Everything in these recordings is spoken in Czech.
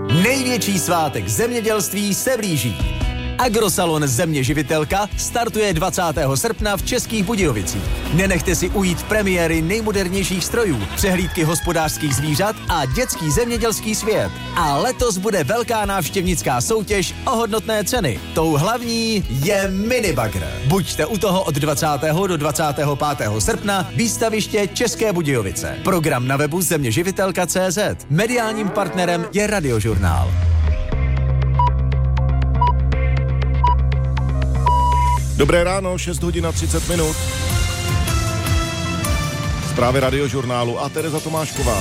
Největší svátek zemědělství se blíží. Agrosalon Země živitelka startuje 20. srpna v Českých Budějovicích. Nenechte si ujít premiéry nejmodernějších strojů, přehlídky hospodářských zvířat a dětský zemědělský svět. A letos bude velká návštěvnická soutěž o hodnotné ceny. Tou hlavní je minibagr. Buďte u toho od 20. do 25. srpna výstaviště České Budějovice. Program na webu zeměživitelka.cz. Mediálním partnerem je Radiožurnál. Dobré ráno, 6 hodin a 30 minut. Zprávy Radiožurnálu a Tereza Tomášková.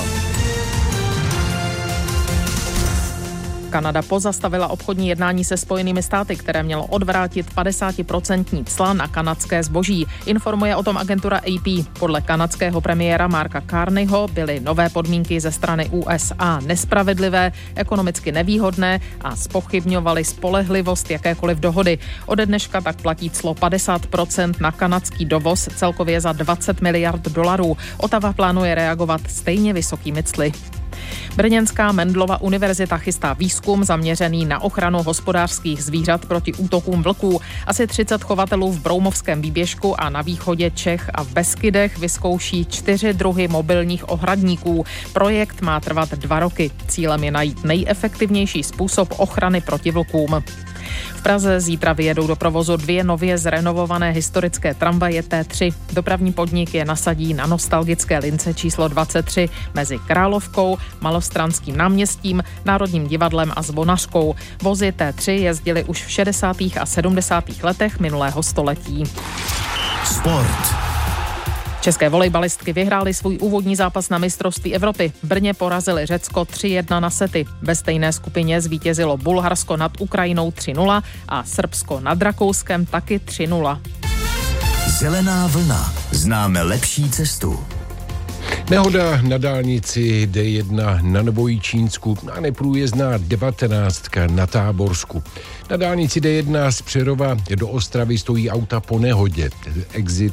Kanada pozastavila obchodní jednání se Spojenými státy, které mělo odvrátit 50% cla na kanadské zboží. Informuje o tom agentura AP. Podle kanadského premiéra Marka Carneyho byly nové podmínky ze strany USA nespravedlivé, ekonomicky nevýhodné a zpochybňovaly spolehlivost jakékoliv dohody. Ode dneška tak platí clo 50% na kanadský dovoz celkově za $20 miliard. Ottawa plánuje reagovat stejně vysokými cly. Brněnská Mendelova univerzita chystá výzkum zaměřený na ochranu hospodářských zvířat proti útokům vlků. Asi 30 chovatelů v Broumovském výběžku a na východě Čech a v Beskydech vyzkouší 4 druhy mobilních ohradníků. Projekt má trvat 2 roky. Cílem je najít nejefektivnější způsob ochrany proti vlkům. V Praze zítra vyjedou do provozu 2 nově zrenovované historické tramvaje T3. Dopravní podnik je nasadí na nostalgické lince číslo 23 mezi Královkou, Malostranským náměstím, Národním divadlem a Zvonařkou. Vozy T3 jezdily už v 60. a 70. letech minulého století. Sport. České volejbalistky vyhrály svůj úvodní zápas na mistrovství Evropy. V Brně porazili Řecko 3-1 na sety. Ve stejné skupině zvítězilo Bulharsko nad Ukrajinou 3-0 a Srbsko nad Rakouskem taky 3-0. Zelená vlna. Známe lepší cestu. Nehoda na dálnici D1 na Novojičínsku a neprůjezdná 19 na Táborsku. Na dálnici D1 z Přerova do Ostravy stojí auta po nehodě. Exit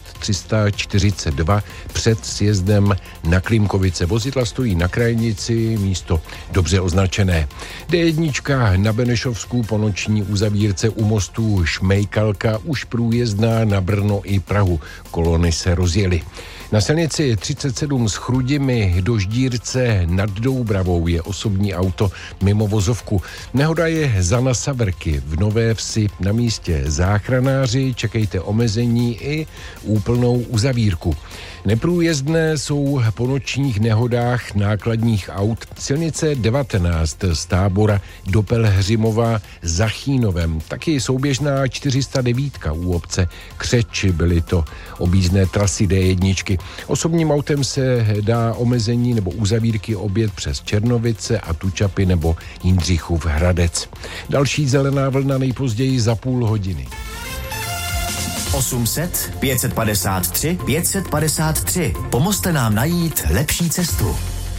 342 před sjezdem na Klimkovice. Vozidla stojí na krajnici, místo dobře označené. D1 na Benešovsku po noční uzavírce u mostu Šmejkalka už průjezdná na Brno i Prahu. Kolony se rozjely. Na silnici 37 z Chrudimi do Ždírce nad Doubravou je osobní auto mimo vozovku. Nehoda je za Nasaverky v Nové Vsi. Na místě záchranáři, čekejte omezení i úplnou uzavírku. Neprůjezdné jsou po nočních nehodách nákladních aut silnice 19 z Tábora do Pelhřimova za Chínovem. Taky souběžná 409 u obce Křeči, byly to objízdné trasy D1. Osobním autem se dá omezení nebo uzavírky objet přes Černovice a Tučapy nebo Jindřichův Hradec. Další zelená vlna nejpozději za půl hodiny. 800 553 553. Pomozte nám najít lepší cestu.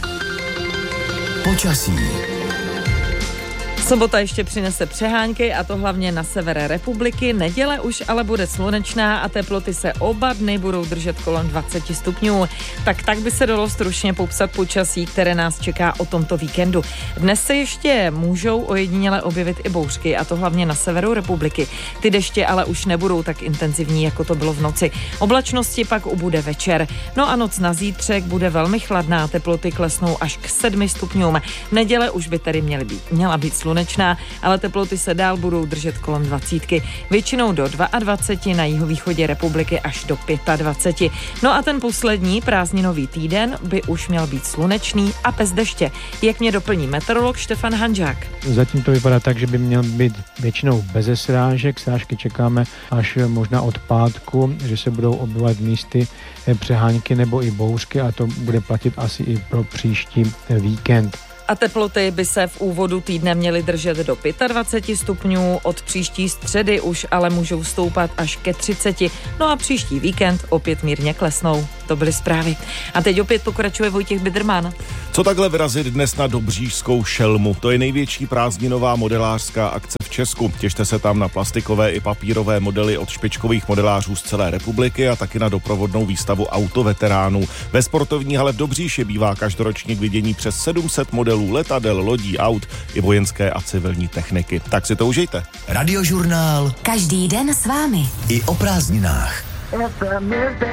Počasí. Sobota ještě přinese přehánky a to hlavně na sever republiky. Neděle už ale bude slunečná a teploty se oba dny budou držet kolem 20 stupňů. Tak by se dalo stručně popsat počasí, které nás čeká o tomto víkendu. Dnes se ještě můžou ojediněle objevit i bouřky a to hlavně na severu republiky. Ty deště ale už nebudou tak intenzivní, jako to bylo v noci. Oblačnosti pak ubude večer. No a noc na zítřek bude velmi chladná, teploty klesnou až k 7 stupňům. Neděle už by tedy měla být slunečná, ale teploty se dál budou držet kolem 20. Většinou do 22, na jihovýchodě republiky až do 25. No a ten poslední prázdninový týden by už měl být slunečný a bez deště. Jak mě doplní meteorolog Štefan Hanžák. Zatím to vypadá tak, že by měl být většinou bez srážek. Srážky čekáme až možná od pátku, že se budou objevovat místy přehánky nebo i bouřky a to bude platit asi i pro příští víkend. A teploty by se v úvodu týdne měly držet do 25 stupňů, od příští středy už ale můžou stoupat až ke 30. No a příští víkend opět mírně klesnou. To byly zprávy. A teď opět pokračuje Vojtěch Biderman. Co takhle vyrazit dnes na Dobřížskou šelmu? To je největší prázdninová modelářská akce v Česku. Těšte se tam na plastikové i papírové modely od špičkových modelářů z celé republiky a taky na doprovodnou výstavu autoveteránů. Ve sportovní hale v Dobříši bývá každoročně k vidění přes 700 modelů letadel, lodí, aut i vojenské a civilní techniky. Tak si to užijte. Radiožurnál. Každý den s vámi. I o prázdninách.